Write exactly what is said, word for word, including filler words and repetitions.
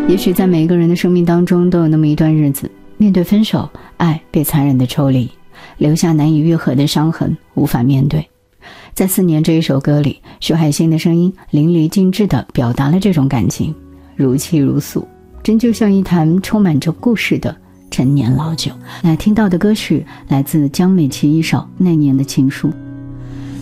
也许在每一个人的生命当中都有那么一段日子，面对分手，爱被残忍的抽离，留下难以愈合的伤痕，无法面对。在四年这一首歌里，徐海星的声音淋漓尽致地表达了这种感情，如泣如诉，真就像一坛充满着故事的陈年老酒。来听到的歌曲来自江美琪一首《那年的情书》。